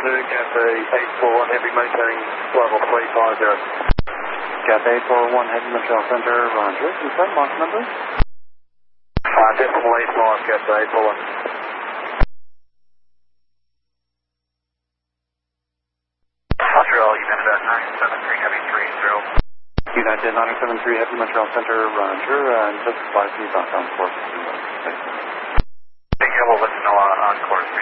afternoon, Cathay 841 Heavy, maintaining level 350. Cathay 841 Heavy, Montreal Center, roger. Confirm launch number? Decimal 85, Cathay 841. Montreal, United 973 Heavy 30. United 973 Heavy, Montreal Center, roger. And just fly to southbound course. Yeah, we'll let you know on course.